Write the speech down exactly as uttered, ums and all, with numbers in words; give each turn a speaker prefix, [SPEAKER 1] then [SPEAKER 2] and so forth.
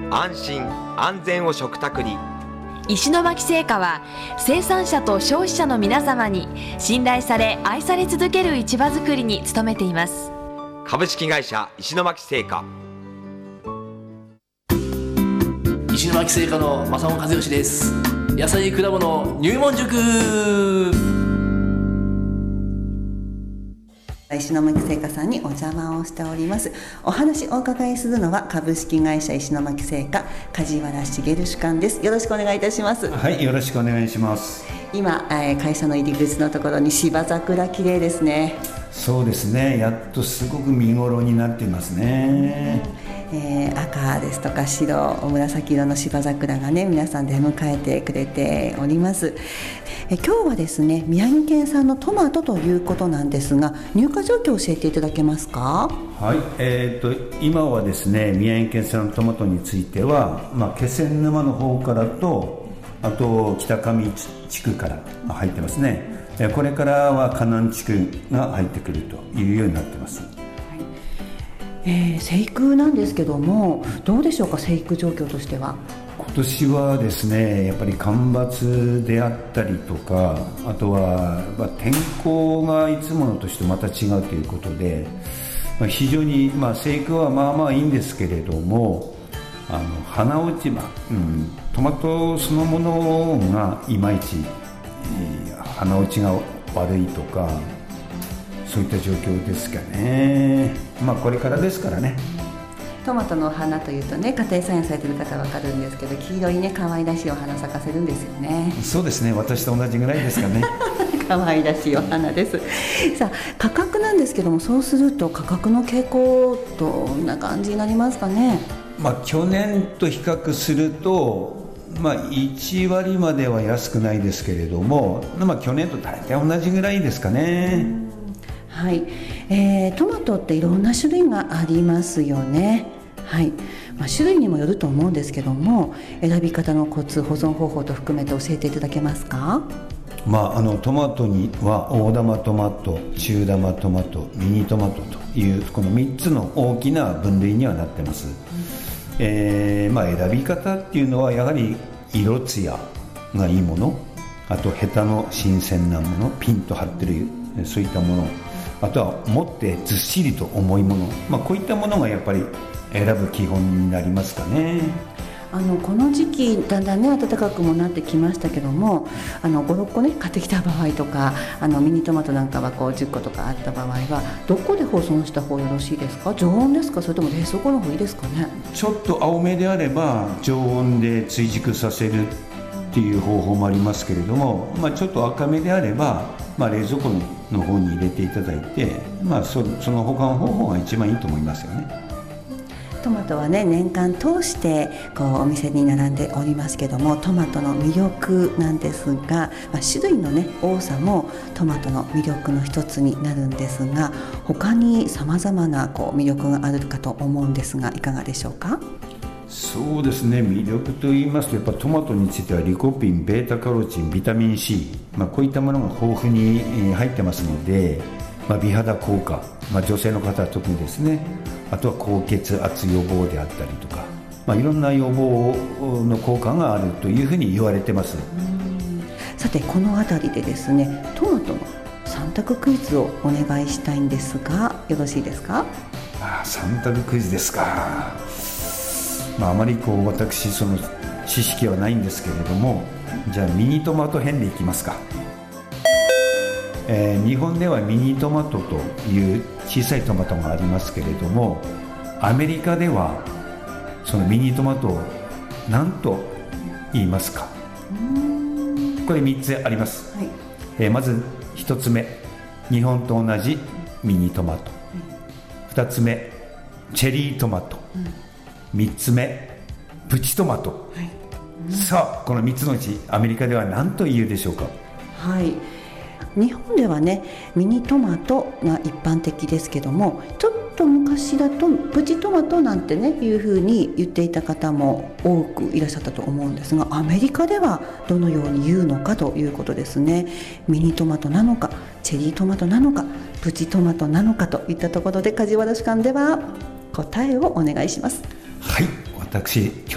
[SPEAKER 1] 安心安全を食卓に。
[SPEAKER 2] 石巻製菓は生産者と消費者の皆様に信頼され愛され続ける市場づくりに努めています。
[SPEAKER 1] 株式会社石巻製菓。
[SPEAKER 3] 石巻製菓の正野和義です。野菜果物入門塾。
[SPEAKER 4] 石巻製菓さんにお邪魔をしております。お話お伺いするのは株式会社石巻製菓梶原茂主幹です。よろしくお願いいたします。
[SPEAKER 5] はい、よろしくお願いします。
[SPEAKER 4] 今、えー、会社の入り口のところに芝桜綺麗ですね。
[SPEAKER 5] そうですね、やっとすごく見頃になっていますね。
[SPEAKER 4] えー、赤ですとか白、紫色の芝桜がね、皆さん出迎えてくれております。えー、今日はですね、宮城県産のトマトということなんですが、入荷状況を教えていただけますか？
[SPEAKER 5] はい、えー、と今はですね、宮城県産のトマトについては、まあ、気仙沼の方からと、あと北上地区から入ってますね。これからは河南地区が入ってくるというようになってます。
[SPEAKER 4] えー、生育なんですけども、どうでしょうか、生育状況としては。
[SPEAKER 5] 今年はですね、やっぱり干ばつであったりとか、あとは、まあ、天候がいつもの年とまた違うということで、まあ、非常に、まあ、生育はまあまあいいんですけれども、あの花落ち葉、うん、トマトそのものがいまいち、えー、花落ちが悪いとか、そういった状況ですかね。まあこれからですからね。
[SPEAKER 4] トマトの花というとね、家庭菜園されてる方は分かるんですけど、黄色いね、可愛らしいお花咲かせるんですよね。
[SPEAKER 5] そうですね、私と同じぐらいですかね。
[SPEAKER 4] 可愛らしいお花です。さあ、価格なんですけども、そうすると価格の傾向どんな感じになりますかね？
[SPEAKER 5] まあ去年と比較すると、まあ、いちわりまでは安くないですけれども、まあ、去年と大体同じぐらいですかね。
[SPEAKER 4] はい、えー、トマトっていろんな種類がありますよね。はい、まあ、種類にもよると思うんですけども、選び方のコツ、保存方法と含めて教えていただけますか？
[SPEAKER 5] まあ、あのトマトには大玉トマト、中玉トマト、ミニトマトというこのみっつの大きな分類にはなってます。うん、えーまあ、選び方っていうのはやはり色艶がいいもの、あとヘタの新鮮なもの、ピンと張ってるそういったもの、あとは持ってずっしりと重いもの、まあ、こういったものがやっぱり選ぶ基本になりますかね。
[SPEAKER 4] あのこの時期だんだんね、暖かくもなってきましたけども、あのご、ろっこね買ってきた場合とか、あのミニトマトなんかはこうじゅっことかあった場合はどこで保存した方がよろしいですか？常温ですか、それとも冷蔵庫の方がいいですかね？
[SPEAKER 5] ちょっと青めであれば常温で追熟させるっていう方法もありますけれども、まあ、ちょっと赤めであれば、まあ、冷蔵庫の方に入れていただいて、まあ、そ, その保管方法が一番いいと思いますよね。
[SPEAKER 4] トマトはね、年間通してこうお店に並んでおりますけども、トマトの魅力なんですが、まあ、種類のね多さもトマトの魅力の一つになるんですが、他にさまざまなこう魅力があるかと思うんですが、いかがでしょうか？
[SPEAKER 5] そうですね、魅力といいますと、やっぱトマトについてはリコピン、ベータカロチン、ビタミン C、まあ、こういったものが豊富に入ってますので、まあ、美肌効果、まあ、女性の方は特にですね、あとは高血圧予防であったりとか、まあ、いろんな予防の効果があるというふうに言われてます。
[SPEAKER 4] さて、このあたりでですね、トマトのさん択クイズをお願いしたいんですが、よろしいですか？
[SPEAKER 5] ああ、さん択クイズですか。まあ、あまりこう私その知識はないんですけれども、じゃあミニトマト編でいきますか。えー、日本ではミニトマトという小さいトマトがありますけれども、アメリカではそのミニトマトを何と言いますか？これみっつあります。はい、えー、まずひとつめ、日本と同じミニトマト、ふたつめチェリートマト、うん、みっつめプチトマト、はい、うん、さあこのみっつのうちアメリカでは何と言うでしょうか？
[SPEAKER 4] はい、日本ではね、ミニトマトが一般的ですけども、ちょっと昔だとプチトマトなんてねいうふうに言っていた方も多くいらっしゃったと思うんですが、アメリカではどのように言うのかということですね。ミニトマトなのか、チェリートマトなのか、プチトマトなのかといったところで、梶原主幹では答えをお願いします。
[SPEAKER 5] はい、私